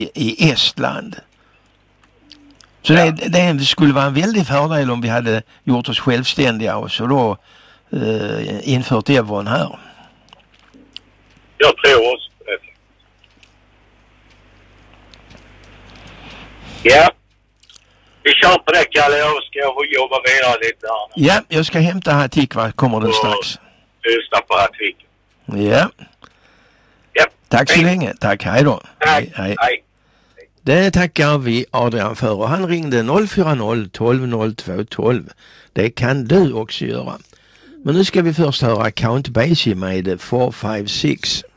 i Estland. Så det skulle vara en väldig fördel om vi hade gjort oss självständiga och så då infört euron här. Jag tror också på det. Ja. Vi kör på det, Kalle. Jag ska jobba vidare lite här. Ja, jag ska hämta Hatikva. Kommer den strax. Lyssna på Hatikva. Ja. Ja. Tack så länge. Tack, hej då. Tack. Hej. Hej. Det tackar vi Adrian för och han ringde 040 12 02 12. Det kan du också göra. Men nu ska vi först höra Count Basie med 456.